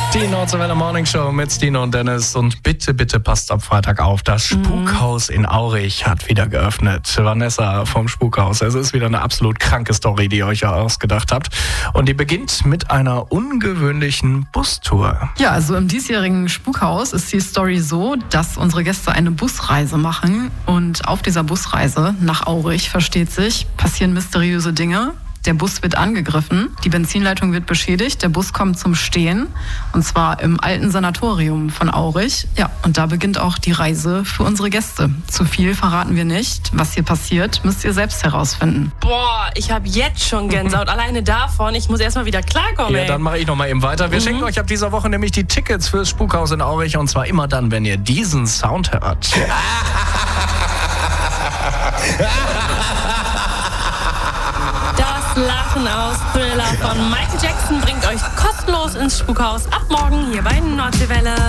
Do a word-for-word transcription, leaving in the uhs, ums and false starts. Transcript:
Die Nordseewelle Morning Show mit Stino und Dennis. Und bitte, bitte passt am Freitag auf. Das Spukhaus in Aurich hat wieder geöffnet. Vanessa vom Spukhaus. Es ist wieder eine absolut kranke Story, die ihr euch ja ausgedacht habt. Und die beginnt mit einer ungewöhnlichen Bustour. Ja, also im diesjährigen Spukhaus ist die Story so, dass unsere Gäste eine Busreise machen. Und auf dieser Busreise nach Aurich, versteht sich, passieren mysteriöse Dinge. Der Bus wird angegriffen, die Benzinleitung wird beschädigt, der Bus kommt zum Stehen, und zwar im alten Sanatorium von Aurich. Ja, und da beginnt auch die Reise für unsere Gäste. Zu viel verraten wir nicht. Was hier passiert, müsst ihr selbst herausfinden. Boah, ich habe jetzt schon Gänsehaut. Alleine davon, ich muss erstmal wieder klarkommen. Ja, ey. dann mache ich noch mal eben weiter. Wir Mhm. schenken euch ab dieser Woche nämlich die Tickets fürs Spukhaus in Aurich, und zwar immer dann, wenn ihr diesen Sound hört. Das Lachen aus Thriller von Michael Jackson bringt euch kostenlos ins Spukhaus ab morgen hier bei Nordseewelle.